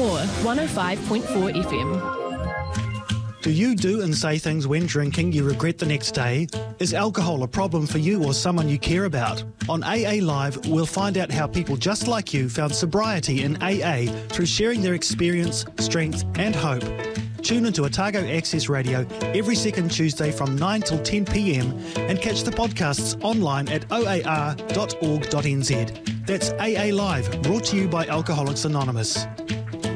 or 105.4 FM. Do you do and say things when drinking you regret the next day? Is alcohol a problem for you or someone you care about? On AA Live, we'll find out how people just like you found sobriety in AA through sharing their experience, strength and hope. Tune into Otago Access Radio every second Tuesday from 9 till 10 p.m. and catch the podcasts online at oar.org.nz. That's AA Live, brought to you by Alcoholics Anonymous.